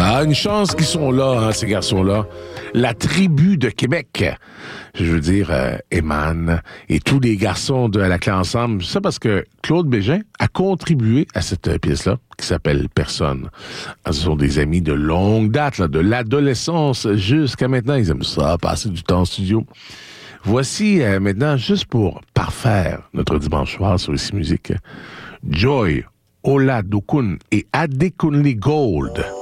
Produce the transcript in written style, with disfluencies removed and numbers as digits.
Ah, une chance qu'ils sont là, hein, ces garçons-là. La tribu de Québec. Je veux dire, Eman et tous les garçons de la clé ensemble. Ça parce que Claude Bégin a contribué à cette pièce-là, qui s'appelle Personne. Ce sont des amis de longue date, là, de l'adolescence jusqu'à maintenant. Ils aiment ça, passer du temps en studio. Voici maintenant, juste pour parfaire notre dimanche soir sur Ici Musique, Joy Oladokun et Adekunle Gold.